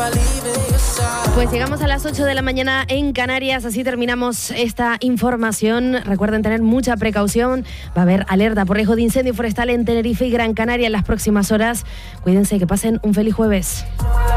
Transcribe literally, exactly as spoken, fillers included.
Pues llegamos a las ocho de la mañana en Canarias, así terminamos esta información. Recuerden tener mucha precaución, va a haber alerta por riesgo de incendio forestal en Tenerife y Gran Canaria en las próximas horas. Cuídense, que pasen un feliz jueves.